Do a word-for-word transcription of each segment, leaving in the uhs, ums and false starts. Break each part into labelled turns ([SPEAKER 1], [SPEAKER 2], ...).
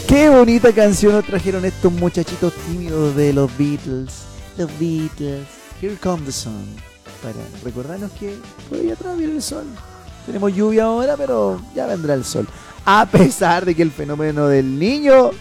[SPEAKER 1] Qué bonita canción nos trajeron estos muchachitos tímidos de los Beatles. Los Beatles. Here Comes the Sun. Para recordarnos que por ahí atrás viene el sol. Tenemos lluvia ahora, pero ya vendrá el sol. A pesar de que el fenómeno del niño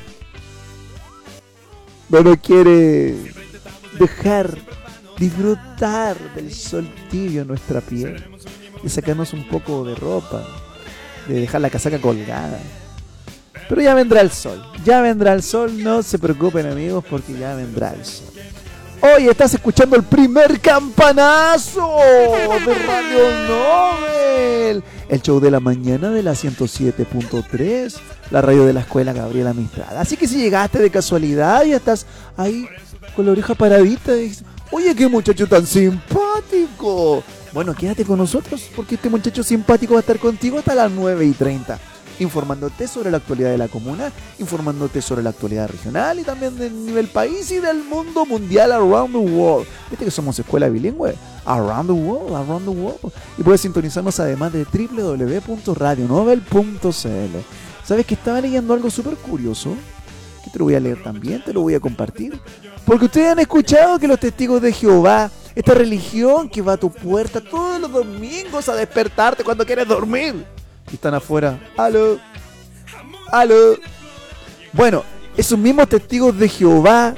[SPEAKER 1] no nos quiere dejar disfrutar del sol tibio en nuestra piel, de sacarnos un poco de ropa, de dejar la casaca colgada. Pero ya vendrá el sol, ya vendrá el sol, no se preocupen amigos, porque ya vendrá el sol. Hoy estás escuchando el primer campanazo de Radio Nobel, el show de la mañana de la ciento siete punto tres, la radio de la escuela Gabriela Mistral. Así que si llegaste de casualidad y estás ahí con la oreja paradita, y dices, oye, qué muchacho tan simpático. Bueno, quédate con nosotros, porque este muchacho simpático va a estar contigo hasta las nueve y treinta. Informándote sobre la actualidad de la comuna, informándote sobre la actualidad regional y también del nivel país y del mundo mundial, around the world. Viste que somos escuela bilingüe, around the world, around the world. Y puedes sintonizarnos además de doble u doble u doble u punto radio nobel punto c l. ¿Sabes que estaba leyendo algo súper curioso? Que te lo voy a leer también, te lo voy a compartir. Porque ustedes han escuchado que los testigos de Jehová, esta religión que va a tu puerta todos los domingos a despertarte cuando quieres dormir, y están afuera, aló, aló. Bueno, esos mismos testigos de Jehová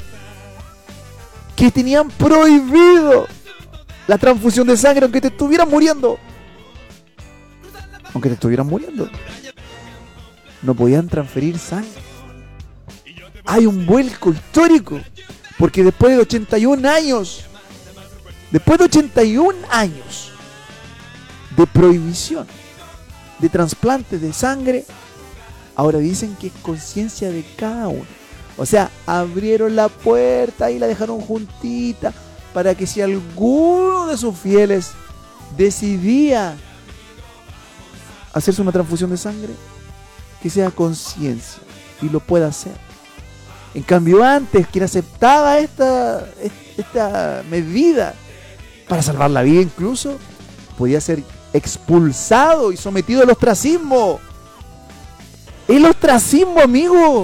[SPEAKER 1] que tenían prohibido la transfusión de sangre aunque te estuvieran muriendo, aunque te estuvieran muriendo, no podían transferir sangre. Hay un vuelco histórico, porque después de ochenta y un años, después de ochenta y un años de prohibición de trasplante de sangre, ahora dicen que es conciencia de cada uno. O sea, abrieron la puerta y la dejaron juntita para que si alguno de sus fieles decidía hacerse una transfusión de sangre, que sea conciencia y lo pueda hacer. En cambio, antes, quien aceptaba esta, esta medida para salvar la vida incluso, podía ser expulsado y sometido al ostracismo. El ostracismo, amigo.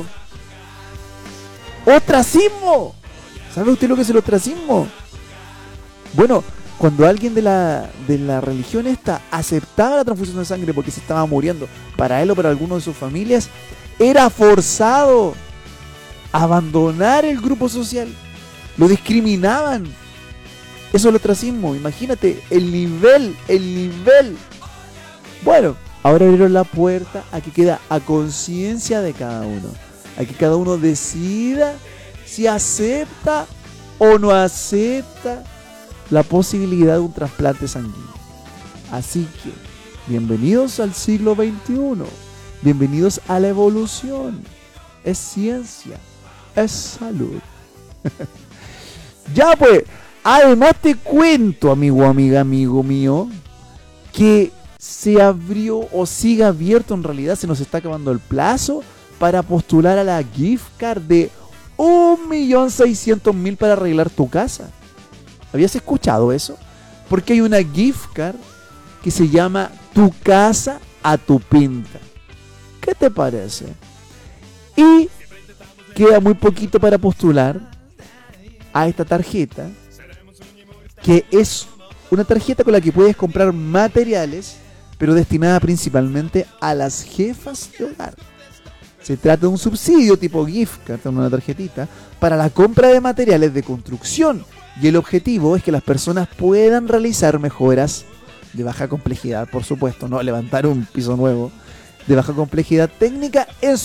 [SPEAKER 1] Ostracismo. ¿Sabe usted lo que es el ostracismo? Bueno, cuando alguien de la, de la religión esta aceptaba la transfusión de sangre porque se estaba muriendo, para él o para alguno de sus familias, era forzado a abandonar el grupo social. Lo discriminaban. Eso es el ostracismo. Imagínate el nivel, el nivel. Bueno, ahora abrieron la puerta a que queda a conciencia de cada uno, a que cada uno decida si acepta o no acepta la posibilidad de un trasplante sanguíneo. Así que, bienvenidos al siglo veintiuno, bienvenidos a la evolución. Es ciencia, es salud. Ya pues. Además te cuento, amigo, amiga, amigo mío, que se abrió o sigue abierto, en realidad se nos está acabando el plazo para postular a la gift card de un millón seiscientos mil para arreglar tu casa. ¿Habías escuchado eso? Porque hay una gift card que se llama Tu casa a tu pinta. ¿Qué te parece? Y queda muy poquito para postular a esta tarjeta, que es una tarjeta con la que puedes comprar materiales, pero destinada principalmente a las jefas de hogar. Se trata de un subsidio tipo gift card, una tarjetita, para la compra de materiales de construcción, y el objetivo es que las personas puedan realizar mejoras de baja complejidad, por supuesto, no levantar un piso nuevo, de baja complejidad técnica en